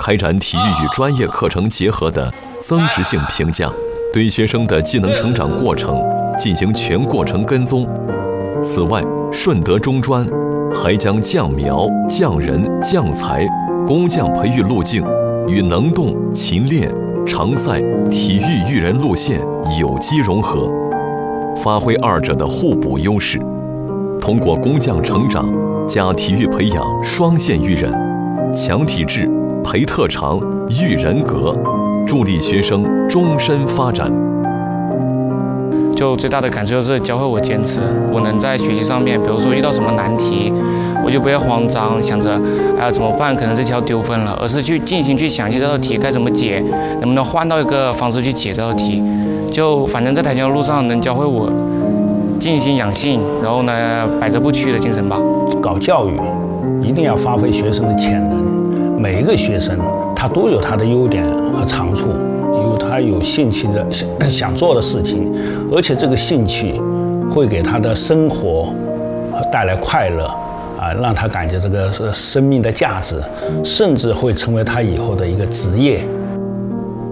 开展体育与专业课程结合的增值性评价，对学生的技能成长过程进行全过程跟踪。此外，顺德中专还将将苗、将人、将才、工匠培育路径与能动、勤练、常赛、体育育人路线有机融合，发挥二者的互补优势，通过工匠成长加体育培养双线育人，强体质、培特长、育人格，助力学生终身发展。 就最大的感受就是教会我坚持，我能在学习上面，比如说遇到什么难题，我就不要慌张，想着哎呀怎么办，可能这条丢分了，而是去尽心去想这道题该怎么解，能不能换到一个方式去解这道题。就反正在跆拳道路上能教会我静心养性，然后呢百折不屈的精神吧。 搞教育一定要发挥学生的潜能，每一个学生他都有他的优点和长处，有他有兴趣的想做的事情，而且这个兴趣会给他的生活带来快乐让他感觉这个是生命的价值，甚至会成为他以后的一个职业。